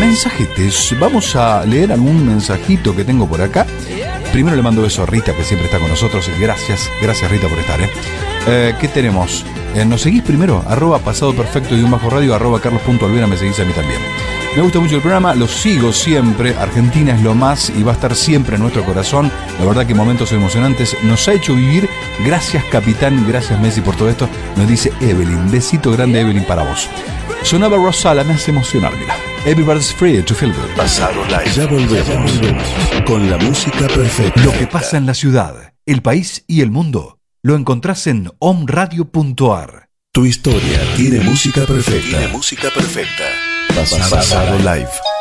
mensajetes. Vamos a leer algún mensajito que tengo por acá. Primero le mando beso a Rita, que siempre está con nosotros. Gracias Rita por estar. ¿Qué tenemos? ¿Nos seguís primero? @pasadoperfecto y un bajo radio, @carlos.alvera, me seguís a mí también. Me gusta mucho el programa, lo sigo siempre. Argentina es lo más y va a estar siempre en nuestro corazón. La verdad que momentos emocionantes nos ha hecho vivir. Gracias, capitán, gracias, Messi, por todo esto. Nos dice Evelyn. Besito grande, Evelyn, para vos. Sonaba Rosala, me hace emocionar, mira. Everybody's free to feel good. Pasado Live. Ya volvemos con la música perfecta. Lo que pasa en la ciudad, el país y el mundo lo encontrás en omradio.ar. Tu historia tiene música perfecta. Pasado Live.